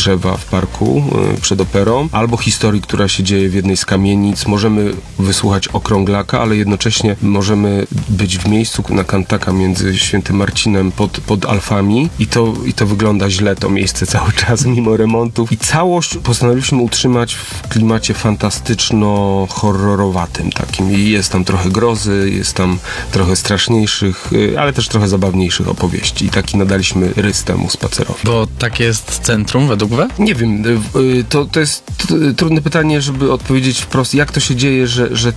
drzewa w parku przed operą, albo historii, która się dzieje w jednej z kamienic. Możemy wysłuchać Okrąglaka, ale jednocześnie możemy być w miejscu na Kantaka między Świętym Marcinem pod Alfami i to wygląda źle, to miejsce cały czas, mimo remontów. I całość postanowiliśmy utrzymać w klimacie fantastyczno-horrorowatym takim. I jest tam trochę grozy, jest tam trochę straszniejszych, ale też trochę zabawniejszych opowieści. I taki nadaliśmy rys temu spacerowi. Bo takie jest centrum według was? Nie wiem, to jest trudne pytanie, żeby odpowiedzieć wprost, jak to się dzieje, że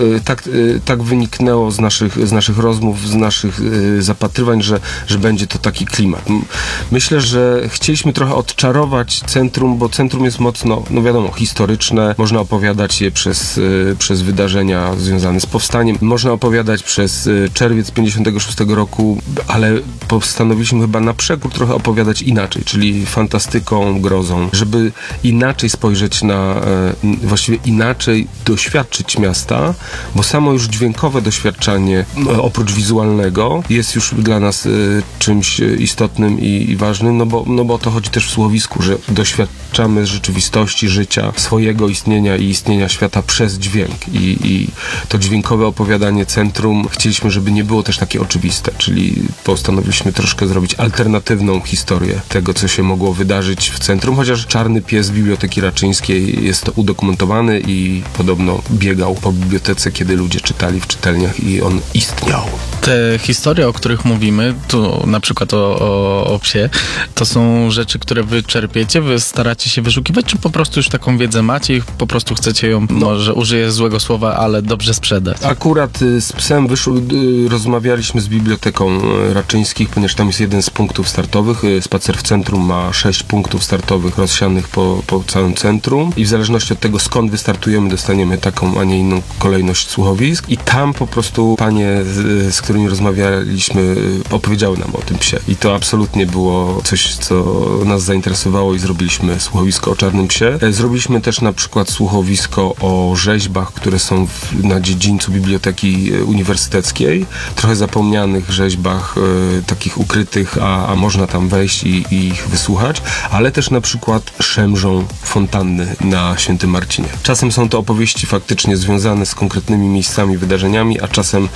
tak wyniknęło z naszych rozmów, z naszych zapatrywań, że będzie to taki klimat. Myślę, że chcieliśmy trochę odczarować centrum, bo centrum jest mocno, no wiadomo, historyczne. Można opowiadać je przez wydarzenia związane z powstaniem. Można opowiadać przez czerwiec 56 roku, ale postanowiliśmy chyba na przekór trochę opowiadać inaczej, czyli fantastyką, grozą, żeby inaczej spojrzeć właściwie inaczej doświadczyć miasta, bo samo już dźwiękowe doświadczenie, oprócz wizualnego, jest już dla nas czymś istotnym i ważnym, no bo o to chodzi też w słuchowisku, że doświadczamy rzeczywistości, życia, swojego istnienia i istnienia świata przez dźwięk. I to dźwiękowe opowiadanie centrum chcieliśmy, żeby nie było też takie oczywiste, czyli postanowiliśmy troszkę zrobić alternatywną historię tego, co się mogło wydarzyć w centrum, chociaż Czarny Pies z Biblioteki Raczyńskiej jest to udokumentowany i podobno biegał po bibliotece, kiedy ludzie czytali w czytelniach i on istniał. Te historie, o których mówimy, tu na przykład o psie, to są rzeczy, które wy czerpiecie, wy staracie się wyszukiwać, czy po prostu już taką wiedzę macie i po prostu chcecie ją, może użyję złego słowa, ale dobrze sprzedać? Akurat z psem rozmawialiśmy z Biblioteką Raczyńskich, ponieważ tam jest jeden z punktów startowych. Spacer w centrum ma 6 punktów startowych rozsianych po całym centrum i w zależności od tego, skąd wystartujemy, dostaniemy taką, a nie inną kolejność słuchowisk i tam po prostu panie, z którymi rozmawialiśmy, opowiedziały nam o tym psie. I to absolutnie było coś, co nas zainteresowało i zrobiliśmy słuchowisko o Czarnym Psie. Zrobiliśmy też na przykład słuchowisko o rzeźbach, które są na dziedzińcu Biblioteki Uniwersyteckiej. Trochę zapomnianych rzeźbach, takich ukrytych, a można tam wejść i ich wysłuchać, ale też na przykład szemrzą fontanny na Świętym Marcinie. Czasem są to opowieści faktycznie związane z konkretnymi miejscami, wydarzeniami, a czasem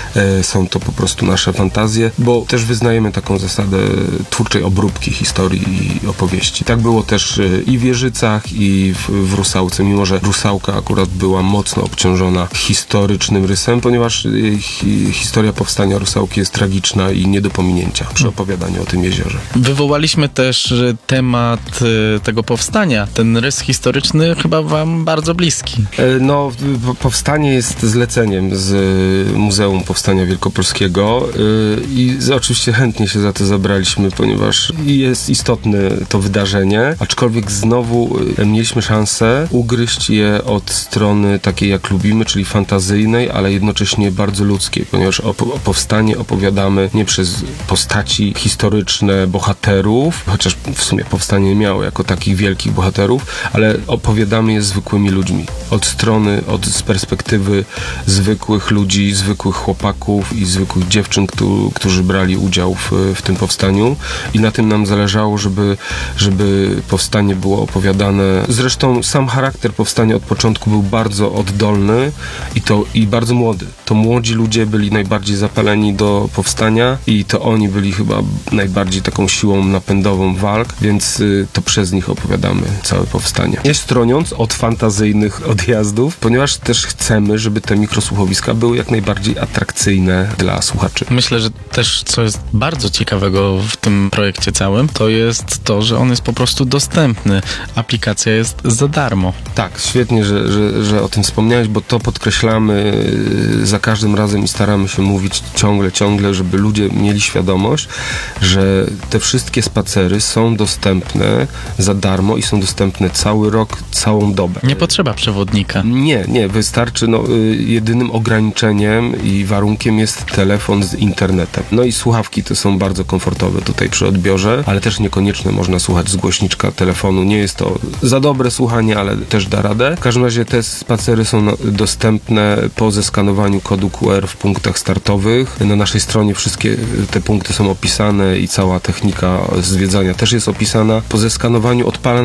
są to po prostu nasze fantazje, bo też wyznajemy taką zasadę twórczej obróbki historii i opowieści. Tak było też i w Jeżycach, i w Rusałce, mimo że Rusałka akurat była mocno obciążona historycznym rysem, ponieważ historia powstania Rusałki jest tragiczna i nie do pominięcia przy opowiadaniu o tym jeziorze. Wywołaliśmy też temat tego powstania. Ten rys historyczny chyba wam bardzo bliski. No, powstanie jest zleceniem z Muzeum Powstania Wielkopolskiego i oczywiście chętnie się za to zabraliśmy, ponieważ jest istotne to wydarzenie, aczkolwiek znowu mieliśmy szansę ugryźć je od strony takiej, jak lubimy, czyli fantazyjnej, ale jednocześnie bardzo ludzkiej, ponieważ o powstanie opowiadamy nie przez postaci historyczne bohaterów, chociaż w sumie powstanie miało jako takich wielkich bohaterów, ale opowiadamy je zwykłymi ludźmi. Z perspektywy zwykłych ludzi, zwykłych chłopaków i zwykłych dziewczyn, którzy brali udział w tym powstaniu i na tym nam zależało, żeby powstanie było opowiadane. Zresztą sam charakter powstania od początku był bardzo oddolny i bardzo młody. To młodzi ludzie byli najbardziej zapaleni do powstania i to oni byli chyba najbardziej taką siłą napędową walk, więc to przez nich opowiadamy całe powstanie. Nie stroniąc od fantazyjnych odjazdów, ponieważ też chcemy, żeby te mikrosłuchowiska były jak najbardziej atrakcyjne dla słuchaczy. Myślę, że też co jest bardzo ciekawego w tym projekcie całym, to jest to, że on jest po prostu dostępny. Aplikacja jest za darmo. Tak, świetnie, że o tym wspomniałeś, bo to podkreślamy za każdym razem i staramy się mówić ciągle, żeby ludzie mieli świadomość, że te wszystkie spacery są dostępne za darmo i są dostępne cały rok, całą dobę. Nie potrzeba przewodnika. Nie, wystarczy, jedynym ograniczeniem i warunkiem jest telefon z internetem. No i słuchawki to są bardzo komfortowe tutaj przy odbiorze, ale też niekoniecznie można słuchać z głośniczka telefonu. Nie jest to za dobre słuchanie, ale też da radę. W każdym razie te spacery są dostępne po zeskanowaniu kodu QR w punktach startowych. Na naszej stronie wszystkie te punkty są opisane i cała technika zwiedzania też jest opisana. Po zeskanowaniu odpala